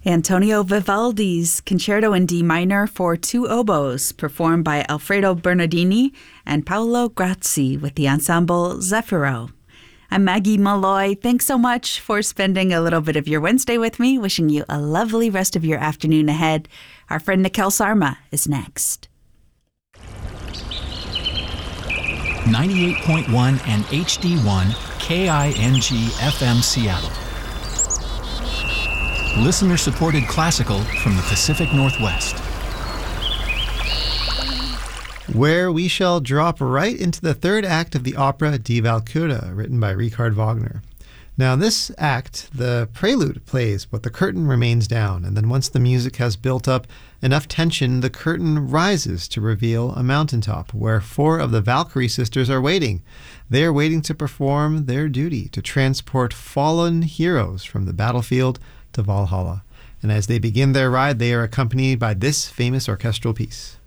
Antonio Vivaldi's Concerto in D minor for two oboes, performed by Alfredo Bernardini and Paolo Grazzi with the ensemble Zeffiro. I'm Maggie Malloy. Thanks so much for spending a little bit of your Wednesday with me. Wishing you a lovely rest of your afternoon ahead. Our friend Nikhil Sarma is next. 98.1 and HD1 KING FM Seattle. Listener-supported classical from the Pacific Northwest. Where we shall drop right into the third act of the opera Die Walküre, written by Richard Wagner. Now, in this act, the prelude plays, but the curtain remains down, and then once the music has built up enough tension, the curtain rises to reveal a mountaintop where four of the Valkyrie sisters are waiting. They are waiting to perform their duty to transport fallen heroes from the battlefield to Valhalla. And as they begin their ride, they are accompanied by this famous orchestral piece.